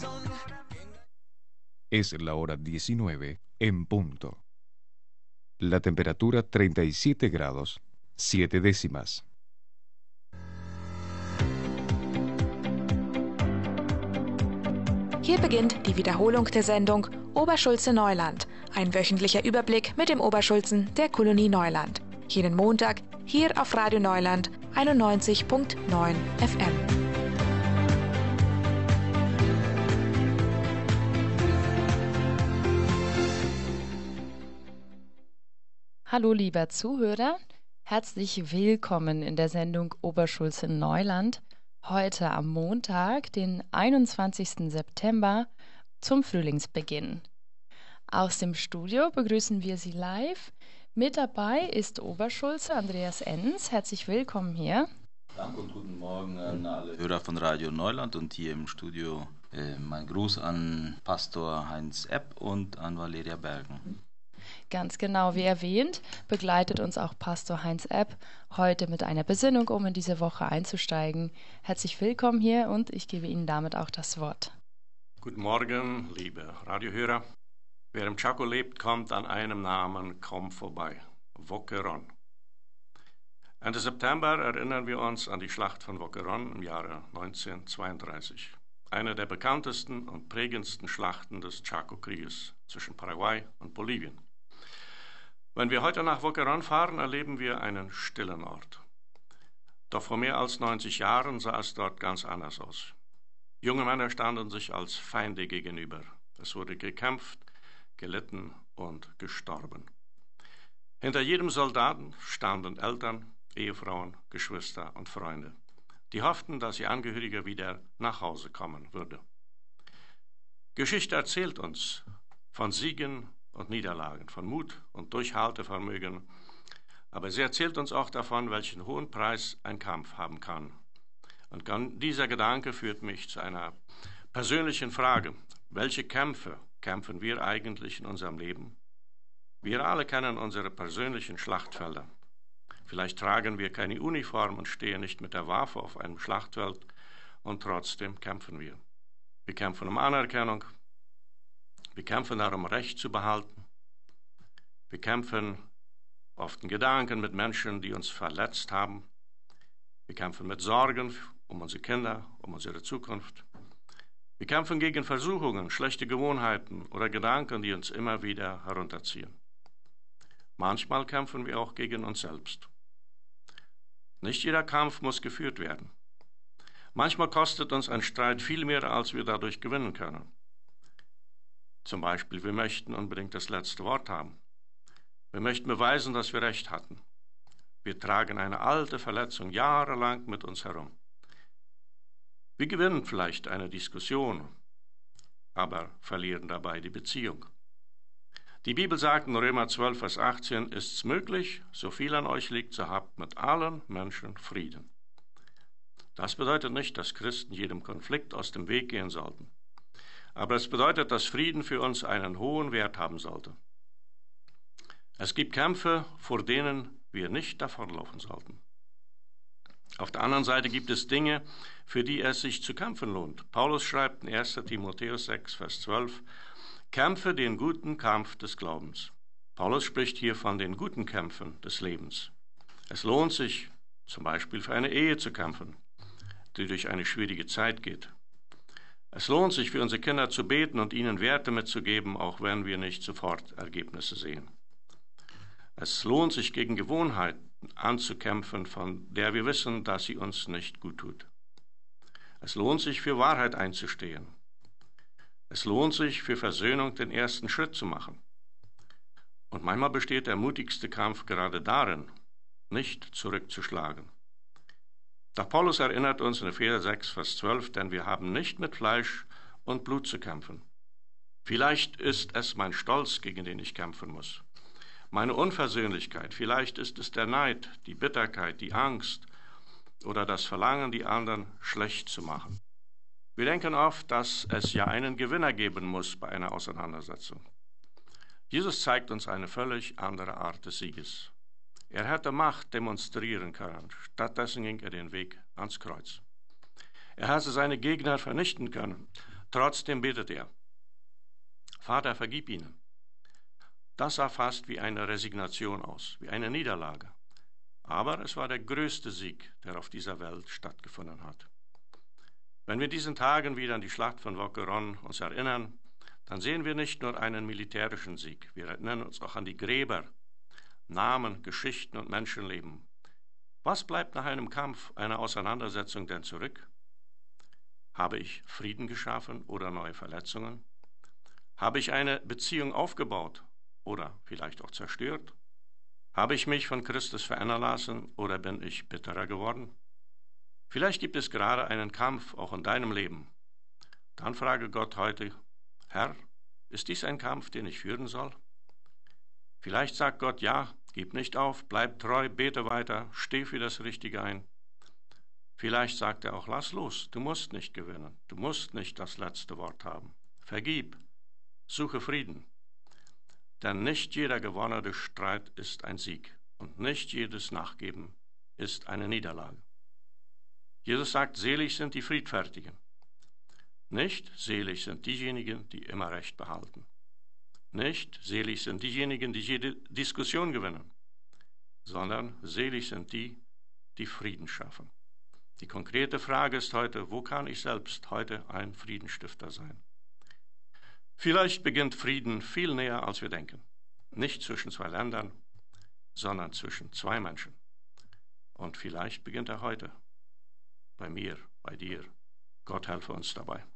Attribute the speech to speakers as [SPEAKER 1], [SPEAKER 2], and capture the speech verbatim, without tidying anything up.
[SPEAKER 1] Es la hora diecinueve en punto. La temperatura treinta y siete grados, siete décimas.
[SPEAKER 2] Hier beginnt die Wiederholung der Sendung Oberschulze Neuland, ein wöchentlicher Überblick mit dem Oberschulzen der Kolonie Neuland. Jeden Montag hier auf Radio Neuland einundneunzig Komma neun F M.
[SPEAKER 3] Hallo lieber Zuhörer, herzlich willkommen in der Sendung Oberschulze Neuland. Heute am Montag, den einundzwanzigsten September, zum Frühlingsbeginn. Aus dem Studio begrüßen wir Sie live. Mit dabei ist Oberschulze Andreas Enns. Herzlich willkommen hier.
[SPEAKER 4] Danke und guten Morgen an alle Hörer von Radio Neuland und hier im Studio äh, mein Gruß an Pastor Heinz Epp und an Valeria Bergen.
[SPEAKER 3] Ganz genau, wie erwähnt, begleitet uns auch Pastor Heinz Epp heute mit einer Besinnung, um in diese Woche einzusteigen. Herzlich willkommen hier und ich gebe Ihnen damit auch das Wort.
[SPEAKER 5] Guten Morgen, liebe Radiohörer. Wer im Chaco lebt, kommt an einem Namen kaum vorbei: Wokeron. Ende September erinnern wir uns an die Schlacht von Wokeron im Jahre neunzehnhundertzweiunddreißig. Eine der bekanntesten und prägendsten Schlachten des Chaco-Krieges zwischen Paraguay und Bolivien. Wenn wir heute nach Wokeron fahren, erleben wir einen stillen Ort. Doch vor mehr als neunzig Jahren sah es dort ganz anders aus. Junge Männer standen sich als Feinde gegenüber. Es wurde gekämpft, gelitten und gestorben. Hinter jedem Soldaten standen Eltern, Ehefrauen, Geschwister und Freunde, die hofften, dass ihr Angehöriger wieder nach Hause kommen würde. Geschichte erzählt uns von Siegen und Niederlagen, von Mut und Durchhaltevermögen, aber sie erzählt uns auch davon, welchen hohen Preis ein Kampf haben kann. Und dieser Gedanke führt mich zu einer persönlichen Frage: Welche Kämpfe kämpfen wir eigentlich in unserem Leben? Wir alle kennen unsere persönlichen Schlachtfelder. Vielleicht tragen wir keine Uniform und stehen nicht mit der Waffe auf einem Schlachtfeld, und trotzdem kämpfen wir. Wir kämpfen um Anerkennung, wir kämpfen darum, Recht zu behalten, wir kämpfen oft in Gedanken mit Menschen, die uns verletzt haben, wir kämpfen mit Sorgen um unsere Kinder, um unsere Zukunft, wir kämpfen gegen Versuchungen, schlechte Gewohnheiten oder Gedanken, die uns immer wieder herunterziehen. Manchmal kämpfen wir auch gegen uns selbst. Nicht jeder Kampf muss geführt werden. Manchmal kostet uns ein Streit viel mehr, als wir dadurch gewinnen können. Zum Beispiel, wir möchten unbedingt das letzte Wort haben. Wir möchten beweisen, dass wir Recht hatten. Wir tragen eine alte Verletzung jahrelang mit uns herum. Wir gewinnen vielleicht eine Diskussion, aber verlieren dabei die Beziehung. Die Bibel sagt in Römer zwölf, Vers achtzehn, ist's möglich, so viel an euch liegt, so habt mit allen Menschen Frieden. Das bedeutet nicht, dass Christen jedem Konflikt aus dem Weg gehen sollten. Aber es bedeutet, dass Frieden für uns einen hohen Wert haben sollte. Es gibt Kämpfe, vor denen wir nicht davonlaufen sollten. Auf der anderen Seite gibt es Dinge, für die es sich zu kämpfen lohnt. Paulus schreibt in erster Timotheus sechs, Vers zwölf, Kämpfe den guten Kampf des Glaubens. Paulus spricht hier von den guten Kämpfen des Lebens. Es lohnt sich, zum Beispiel für eine Ehe zu kämpfen, die durch eine schwierige Zeit geht. Es lohnt sich, für unsere Kinder zu beten und ihnen Werte mitzugeben, auch wenn wir nicht sofort Ergebnisse sehen. Es lohnt sich, gegen Gewohnheiten anzukämpfen, von der wir wissen, dass sie uns nicht gut tut. Es lohnt sich, für Wahrheit einzustehen. Es lohnt sich, für Versöhnung den ersten Schritt zu machen. Und manchmal besteht der mutigste Kampf gerade darin, nicht zurückzuschlagen. Doch Paulus erinnert uns in Epheser sechs, Vers zwölf, denn wir haben nicht mit Fleisch und Blut zu kämpfen. Vielleicht ist es mein Stolz, gegen den ich kämpfen muss. Meine Unversöhnlichkeit, vielleicht ist es der Neid, die Bitterkeit, die Angst oder das Verlangen, die anderen schlecht zu machen. Wir denken oft, dass es ja einen Gewinner geben muss bei einer Auseinandersetzung. Jesus zeigt uns eine völlig andere Art des Sieges. Er hätte Macht demonstrieren können, stattdessen ging er den Weg ans Kreuz. Er hätte seine Gegner vernichten können, Trotzdem bittet er: Vater, vergib ihnen. Das sah fast wie eine Resignation aus, wie eine Niederlage. Aber es war der größte Sieg, der auf dieser Welt stattgefunden hat. Wenn wir in diesen Tagen wieder an die Schlacht von Waukeron uns erinnern, dann sehen wir nicht nur einen militärischen Sieg, wir erinnern uns auch an die Gräber, Namen, Geschichten und Menschenleben. Was bleibt nach einem Kampf, einer Auseinandersetzung denn zurück? Habe ich Frieden geschaffen oder neue Verletzungen? Habe ich eine Beziehung aufgebaut oder vielleicht auch zerstört? Habe ich mich von Christus verändern lassen oder bin ich bitterer geworden? Vielleicht gibt es gerade einen Kampf auch in deinem Leben. Dann frage Gott heute: Herr, ist dies ein Kampf, den ich führen soll? Vielleicht sagt Gott: Ja, gib nicht auf, bleib treu, bete weiter, steh für das Richtige ein. Vielleicht sagt er auch: Lass los, du musst nicht gewinnen, du musst nicht das letzte Wort haben. Vergib, suche Frieden. Denn nicht jeder gewonnene Streit ist ein Sieg und nicht jedes Nachgeben ist eine Niederlage. Jesus sagt: Selig sind die Friedfertigen. Nicht selig sind diejenigen, die immer Recht behalten. Nicht selig sind diejenigen, die jede Diskussion gewinnen, sondern selig sind die, die Frieden schaffen. Die konkrete Frage ist heute: Wo kann ich selbst heute ein Friedensstifter sein? Vielleicht beginnt Frieden viel näher, als wir denken. Nicht zwischen zwei Ländern, sondern zwischen zwei Menschen. Und vielleicht beginnt er heute. Bei mir, bei dir. Gott helfe uns dabei.